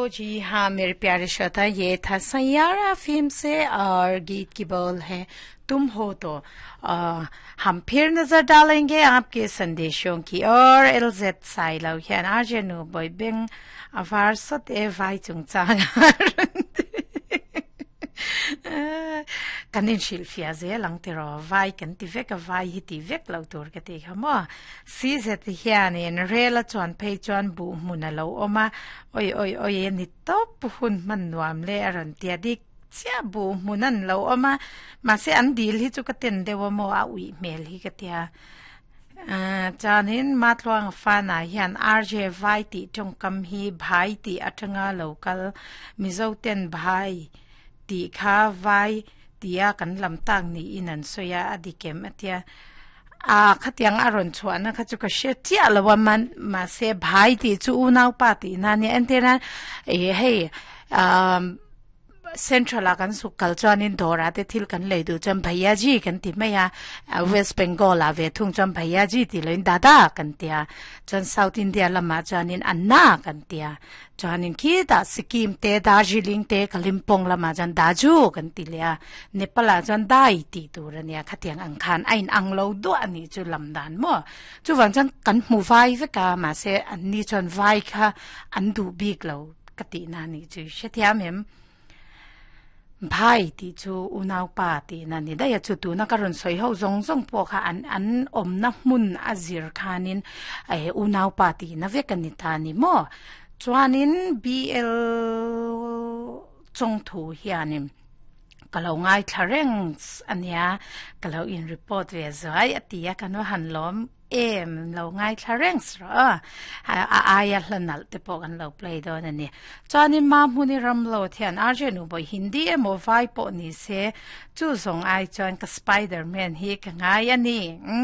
जी हाँ मेरे प्यारे श्रोता, ये था सैयारा फिल्म से और गीत की बोल है तुम हो तो। हम फिर नजर डालेंगे आपके संदेशों की और एलजेड silo हियन आर्जेनु बोइबिंग अवारसत A Y चुंगचांग kanin silfia ze lang tero vai kan ti vek a vai hi ti vek lo tur ka ti khamo si ze ti hian in rela chon phei chon bu mun a lo oma oi ni top hun man nuam le aron tia dik sia bu munan lo oma ma se an dil hi chu ka ten de wo mo a ui mel hi ka tia chanin matluang fana hian rj vai ti tong kam hi bhai ti athanga local mizoten bhai ti kha vai tia kan lam tang ni inan soya adikem atia khatiang aron chuana khachu ka she tia lawa man ma se bhai ti chu unau pa ti na ni antena hey Central akan su culture in dora te thil kan leidu cham bhaiya ji kan ti maya West Bengal ave thung cham bhaiya ji ti lein dada kan tia chan South India lama chanin anna kan tia chanin ki da Sikkim te Darjeeling te Kalimpong lama chan daju kan ti lia Nepal chan dai ti turania khatiang angkhan ain anglo do ani chu lamdan mo chu wang chan kan mu vai ve ka ma se anni chan vai kha andu big lo kati na ni chu shetia mem bhai ti chu unau pa ti na ni da ya chu tu na karon soi ho zong po kha an om na mun azir khanin unau pa ti na ve kan ni ta ni mo chuanin bl chong thu hianim kalau ngai thareng ania kalau in report ve zai atia kan han lom lo ngai thareng ra aya hlanal te po kan lo play do na ni chani ma huni ram lo thian arjenu boy hindi mo vai po ni se chu song ai chon ka Spider-Man hi ka ngai ani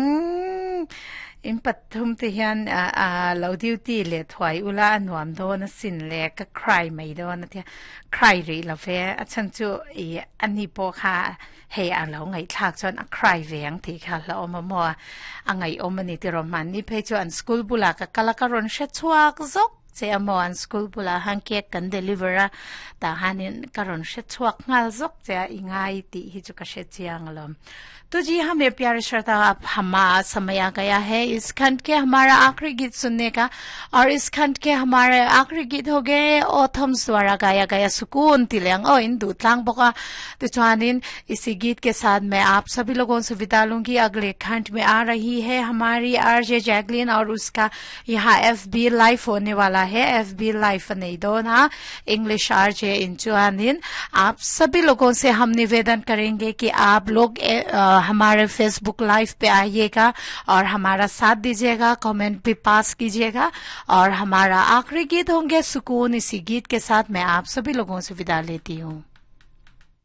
in pathum te hian lo duty le thwai ula nuam do na sin le ka cry mai do na thia cry ri la fe achan chu ani po kha he a lo ngai thak chon a cry veng thi kha lo ma mo angai omani ti roman ni phe chu an school bula ka kala karon she chuak zok che amo an school bula hanke kan deliver ta hanin karon she chuak ngal zok che ingai ti hi chu ka she chiang lom तो जी हाँ मेरे प्यारे श्रोता, अब हमारा समय आ गया है इस खंड के हमारा आखिरी गीत सुनने का। और इस खंड के हमारे आखिरी गीत हो गए ओथम्स द्वारा गाया गया सुकून तिलंग ओ इन दूतलांग बोका। तो चानिन इसी गीत के साथ मैं आप सभी लोगों से विदा लूंगी। अगले खंड में आ रही है हमारी आरजे जैकलिन और उसका यहाँ FB लाइव होने वाला है। FB लाइव नहीं दो ना इंग्लिश आरजे इन चानिन। आप सभी लोगों से हम निवेदन करेंगे कि आप लोग हमारे फेसबुक लाइव पे आइएगा और हमारा साथ दीजिएगा, कमेंट भी पास कीजिएगा। और हमारा आखिरी गीत होंगे सुकून। इसी गीत के साथ मैं आप सभी लोगों से विदा लेती हूँ।